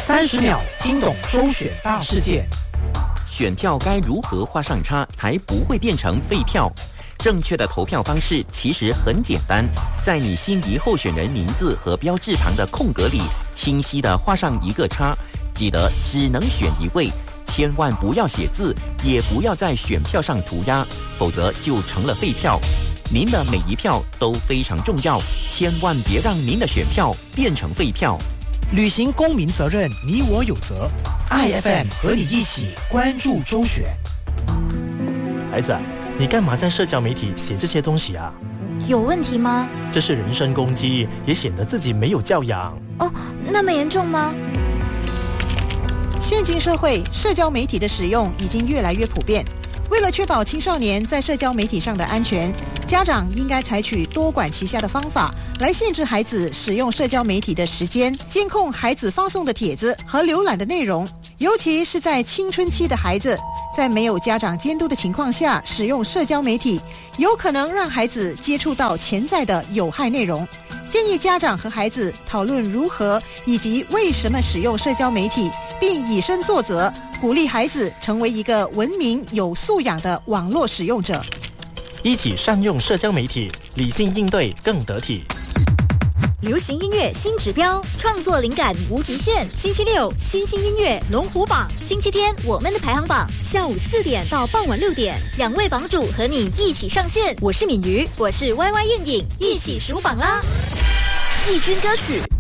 30秒听懂周选大事件。 选票该如何画上叉才不会变成废票？正确的投票方式其实很简单，在你心仪候选人名字和标志旁的空格里，清晰地画上一个叉。记得只能选一位，千万不要写字，也不要在选票上涂鸦，否则就成了废票。您的每一票都非常重要，千万别让您的选票变成废票。 履行公民责任，你我有责。IFM 和你一起关注周选。 孩子，你干嘛在社交媒体写这些东西啊？ 有问题吗？ 这是人身攻击，也显得自己没有教养。 哦，那么严重吗？ 现今社会，社交媒体的使用已经越来越普遍。为了确保青少年在社交媒体上的安全，家长应该采取多管齐下的方法来限制孩子使用社交媒体的时间，监控孩子发送的帖子和浏览的内容。尤其是在青春期的孩子，在没有家长监督的情况下使用社交媒体，有可能让孩子接触到潜在的有害内容。建议家长和孩子讨论如何以及为什么使用社交媒体，并以身作则，鼓励孩子成为一个文明有素养的网络使用者。 一起善用社交媒体，理性应对更得体。 流行音乐新指标，创作灵感无极限。星期六新兴音乐龙虎榜，星期天我们的排行榜，下午4点到傍晚6点，2位榜主和你一起上线。我是敏瑜，我是 YY 艳颖，一起数榜啦！季军歌曲